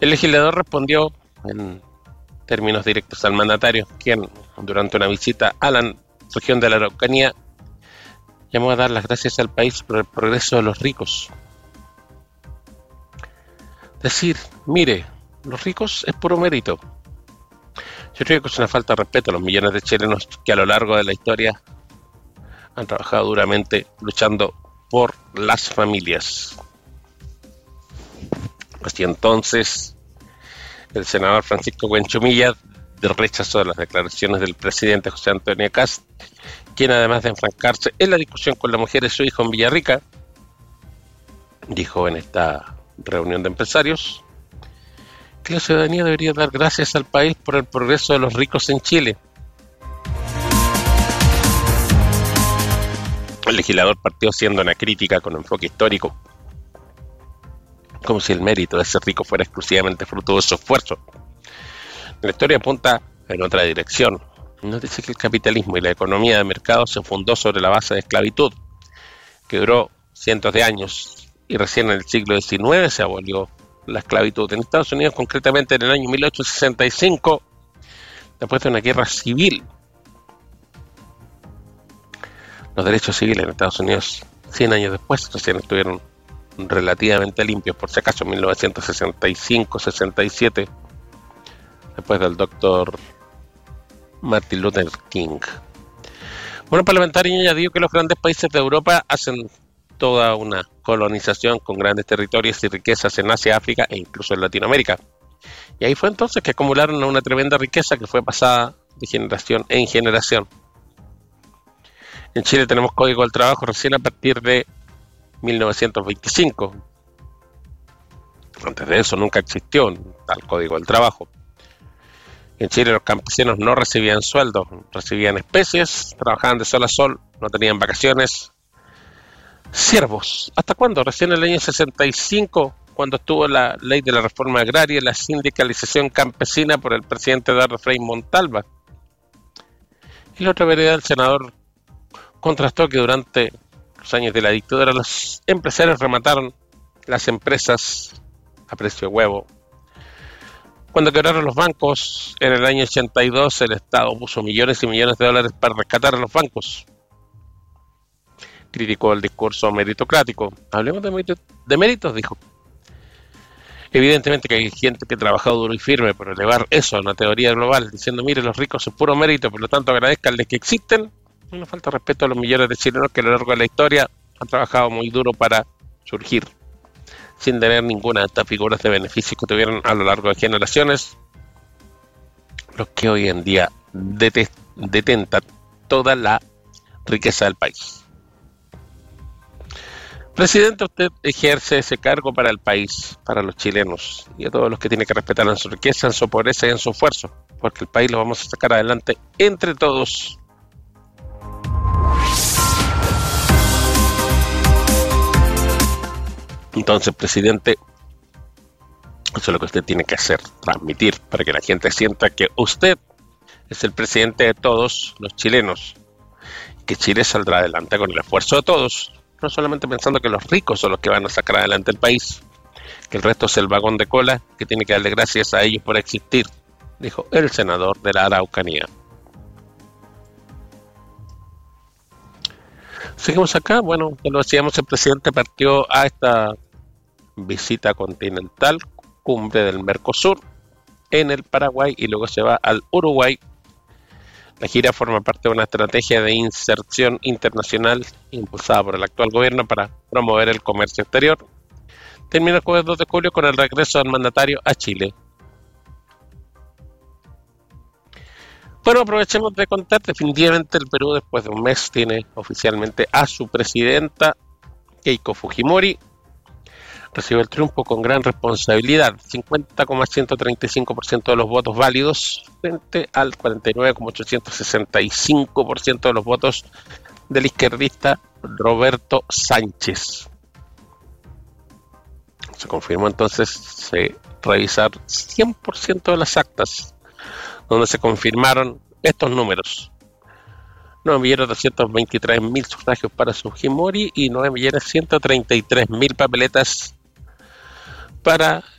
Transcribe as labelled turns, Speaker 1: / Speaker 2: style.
Speaker 1: El legislador respondió en términos directos al mandatario, quien, durante una visita a la región de la Araucanía, llamó a dar las gracias al país por el progreso de los ricos. Decir, mire, los ricos es puro mérito. Yo creo que es una falta de respeto a los millones de chilenos que a lo largo de la historia han trabajado duramente luchando por las familias. Así entonces, el senador Francisco Buenchumilla rechazó las declaraciones del presidente José Antonio Kast, quien además de enfrancarse en la discusión con la mujer de su hijo en Villarrica, dijo en esta reunión de empresarios que la ciudadanía debería dar gracias al país por el progreso de los ricos en Chile. El legislador partió haciendo una crítica con enfoque histórico, como si el mérito de ser rico fuera exclusivamente fruto de su esfuerzo. La historia apunta en otra dirección. Nos dice que el capitalismo y la economía de mercado se fundó sobre la base de esclavitud, que duró cientos de años, y recién en el siglo XIX se abolió la esclavitud. En Estados Unidos, concretamente en el año 1865, después de una guerra civil. Los derechos civiles en Estados Unidos, 100 años después, recién estuvieron relativamente limpios, por si acaso, en 1965-67, después del doctor Martin Luther King. Bueno, parlamentario añadió que los grandes países de Europa hacen toda una colonización con grandes territorios y riquezas en Asia, África e incluso en Latinoamérica. Y ahí fue entonces que acumularon una tremenda riqueza que fue pasada de generación en generación. En Chile tenemos Código del Trabajo recién a partir de 1925. Antes de eso nunca existió un tal Código del Trabajo. En Chile los campesinos no recibían sueldos, recibían especies, trabajaban de sol a sol, no tenían vacaciones. Siervos, ¿hasta cuándo? Recién en el año 65, cuando estuvo la ley de la reforma agraria y la sindicalización campesina por el presidente Eduardo Frei Montalva. Y la otra vereda, el senador contrastó que durante los años de la dictadura los empresarios remataron las empresas a precio de huevo. Cuando quebraron los bancos en el año 82, el Estado puso millones y millones de dólares para rescatar a los bancos. Criticó el discurso meritocrático. Hablemos de méritos, dijo. Evidentemente que hay gente que ha trabajado duro y firme por elevar eso a una teoría global, diciendo, mire, los ricos es puro mérito, por lo tanto agradezcanles que existen. No falta respeto a los millones de chilenos que a lo largo de la historia han trabajado muy duro para surgir, sin tener ninguna de estas figuras de beneficios que tuvieron a lo largo de generaciones, los que hoy en día detentan toda la riqueza del país. Presidente, usted ejerce ese cargo para el país, para los chilenos, y a todos los que tienen que respetar en su riqueza, en su pobreza y en su esfuerzo, porque el país lo vamos a sacar adelante entre todos. Entonces, presidente, eso es lo que usted tiene que hacer, transmitir, para que la gente sienta que usted es el presidente de todos los chilenos, que Chile saldrá adelante con el esfuerzo de todos, no solamente pensando que los ricos son los que van a sacar adelante el país, que el resto es el vagón de cola, que tiene que darle gracias a ellos por existir, dijo el senador de la Araucanía. Seguimos acá, bueno, ya lo decíamos, el presidente partió a esta visita continental, cumbre del Mercosur, en el Paraguay, y luego se va al Uruguay. La gira forma parte de una estrategia de inserción internacional impulsada por el actual gobierno para promover el comercio exterior. Termina el jueves 2 de julio con el regreso del mandatario a Chile. Bueno, aprovechemos de contar, definitivamente el Perú después de un mes tiene oficialmente a su presidenta, Keiko Fujimori. Recibe el triunfo con gran responsabilidad, 50,135% de los votos válidos frente al 49,865% de los votos del izquierdista Roberto Sánchez. Se confirmó entonces revisar 100% de las actas, donde se confirmaron estos números. 9.223.000 sufragios para Fujimori y 9.133.000 papeletas para